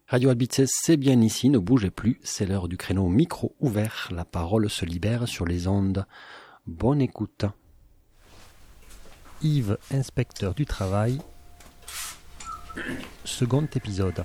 Radio Albice, c'est bien ici, ne bougez plus, c'est l'heure du créneau micro ouvert, la parole se libère sur les ondes. Bonne écoute. Yves, inspecteur du travail, second épisode.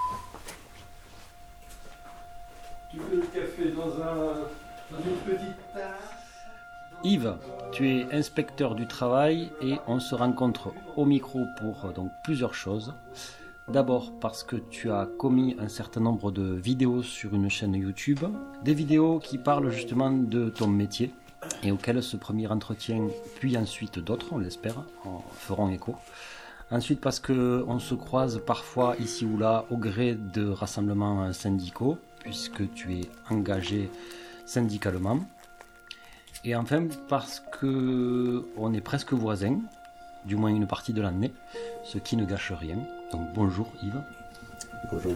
Tu veux le café dans une petite tasse? Yves, tu es inspecteur du travail et on se rencontre au micro pour donc plusieurs choses. D'abord parce que tu as commis un certain nombre de vidéos sur une chaîne YouTube, des vidéos qui parlent justement de ton métier et auxquelles ce premier entretien, puis ensuite d'autres, on l'espère, en feront écho. Ensuite parce qu'on se croise parfois ici ou là au gré de rassemblements syndicaux, puisque tu es engagé syndicalement. Et enfin parce qu'on est presque voisins, du moins une partie de l'année, ce qui ne gâche rien. Donc bonjour Yves. Bonjour.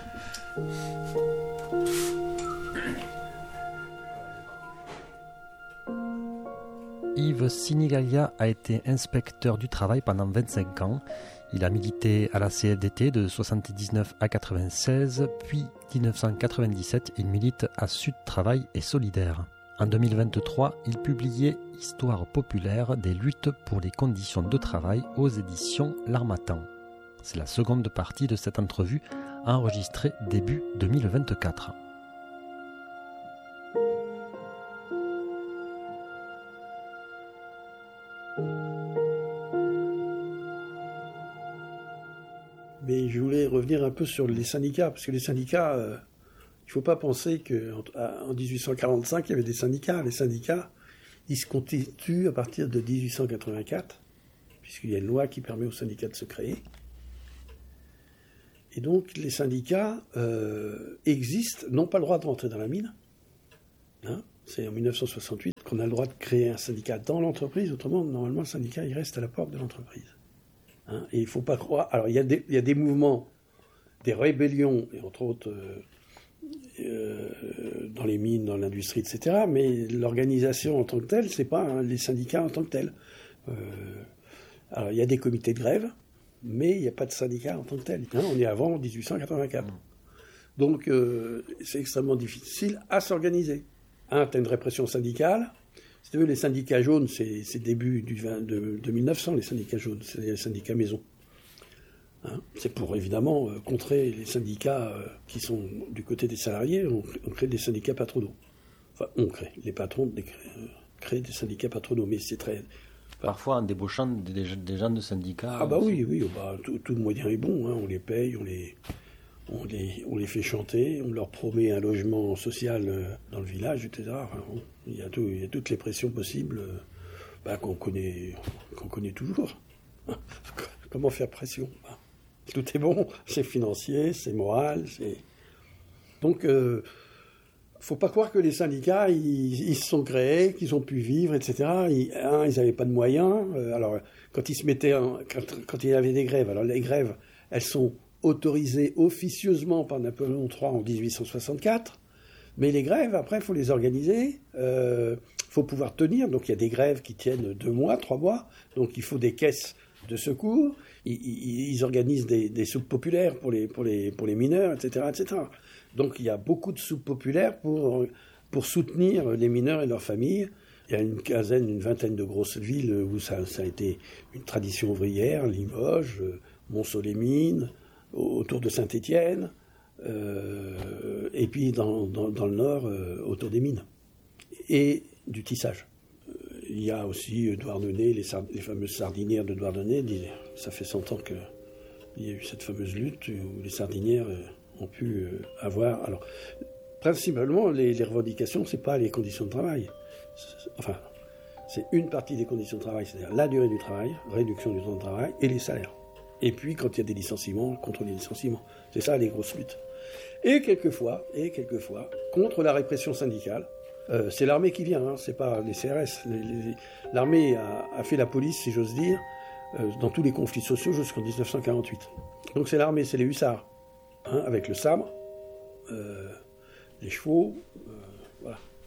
Yves Sinigalia a été inspecteur du travail pendant 25 ans. Il a milité à la CFDT de 1979 à 1996, puis 1997, il milite à Sud Travail et Solidaire. En 2023, il publiait Histoire populaire des luttes pour les conditions de travail aux éditions L'Harmattan. C'est la seconde partie de cette entrevue enregistrée début 2024. Mais je voulais revenir un peu sur les syndicats, parce que les syndicats, il ne faut pas penser qu'en 1845, il y avait des syndicats. Les syndicats, ils se constituent à partir de 1884, puisqu'il y a une loi qui permet aux syndicats de se créer. Et donc, les syndicats existent, n'ont pas le droit de rentrer dans la mine. C'est en 1968 qu'on a le droit de créer un syndicat dans l'entreprise. Autrement, normalement, le syndicat, il reste à la porte de l'entreprise. Et il ne faut pas croire... Alors, il y a des mouvements, des rébellions, et entre autres dans les mines, dans l'industrie, etc. Mais l'organisation en tant que telle, ce n'est pas les syndicats en tant que tels. Alors, il y a des comités de grève, mais il n'y a pas de syndicat en tant que tel. On est avant 1884. Donc, c'est extrêmement difficile à s'organiser. Tu as une répression syndicale. Si tu veux, les syndicats jaunes, c'est début de 1900, les syndicats jaunes, c'est les syndicats maison. C'est pour, évidemment, contrer les syndicats qui sont du côté des salariés. On crée des syndicats patronaux. Enfin, les patrons créent des syndicats patronaux, mais c'est très... Parfois en débauchant des gens de syndicats. Ah bah oui, tout le moyen est bon. On les paye, on les fait chanter, on leur promet un logement social dans le village, etc. Enfin, il y a toutes les pressions possibles qu'on connaît toujours. Comment faire pression? Tout est bon, c'est financier, c'est moral, Donc, faut pas croire que les syndicats, ils se sont créés, qu'ils ont pu vivre, etc. Ils n'avaient pas de moyens. Alors, quand ils se mettaient, quand il y avait des grèves, alors les grèves, elles sont autorisées officieusement par Napoléon III en 1864. Mais les grèves, après, il faut les organiser. Faut pouvoir tenir. Donc, il y a des grèves qui tiennent 2 mois, 3 mois. Donc, il faut des caisses de secours. Ils organisent des soupes populaires pour les mineurs, etc., etc. Donc, il y a beaucoup de soupes populaires pour soutenir les mineurs et leurs familles. Il y a une vingtaine de grosses villes où ça a été une tradition ouvrière, Limoges, Montceau-les-Mines, autour de Saint-Étienne, et puis dans le nord, autour des mines, et du tissage. Il y a aussi Douarnenez, les fameuses sardinières de Douarnenez. Ça fait 100 ans qu'il y a eu cette fameuse lutte où les sardinières ont pu avoir... Alors, principalement, les revendications, ce n'est pas les conditions de travail. Enfin, c'est une partie des conditions de travail, c'est-à-dire la durée du travail, réduction du temps de travail, et les salaires. Et puis, quand il y a des licenciements, contre les licenciements. C'est ça, les grosses luttes. Et quelquefois, contre la répression syndicale. C'est l'armée qui vient, c'est pas les CRS. L'armée a fait la police, si j'ose dire, dans tous les conflits sociaux jusqu'en 1948. Donc c'est l'armée, c'est les hussards, avec le sabre, les chevaux, voilà.